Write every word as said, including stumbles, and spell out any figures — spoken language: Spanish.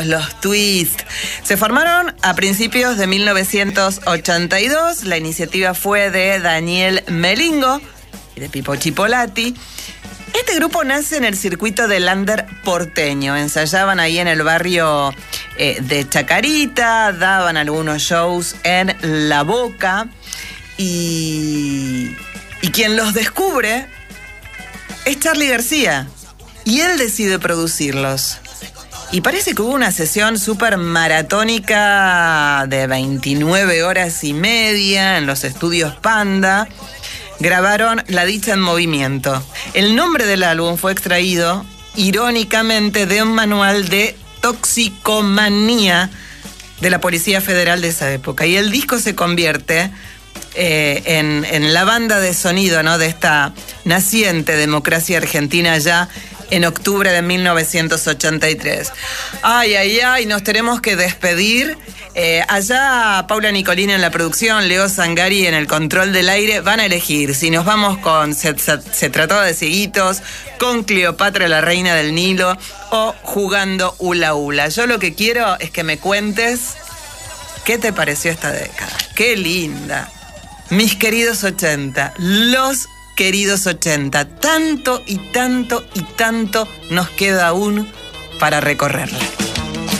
Los Twist se formaron a principios de mil novecientos ochenta y dos. La iniciativa fue de Daniel Melingo y de Pipo Chipolati. Este grupo nace en el circuito del under porteño. Ensayaban ahí en el barrio eh, de Chacarita, daban algunos shows en La Boca. Y, y quien los descubre es Charly García. Y él decide producirlos. Y parece que hubo una sesión súper maratónica de veintinueve horas y media en los estudios Panda. Grabaron La Dicha en Movimiento. El nombre del álbum fue extraído, irónicamente, de un manual de toxicomanía de la Policía Federal de esa época. Y el disco se convierte eh, en, en la banda de sonido, ¿no?, de esta naciente democracia argentina ya en octubre de mil novecientos ochenta y tres. Ay, ay, ay, nos tenemos que despedir. Eh, allá Paula Nicolini en la producción, Leo Zangari en el control del aire, van a elegir si nos vamos con Se, se, se trataba de cieguitos, con Cleopatra, la reina del Nilo, o jugando hula hula. Yo lo que quiero es que me cuentes qué te pareció esta década. Qué linda. Mis queridos ochenta, los queridos ochenta, tanto y tanto y tanto nos queda aún para recorrerla.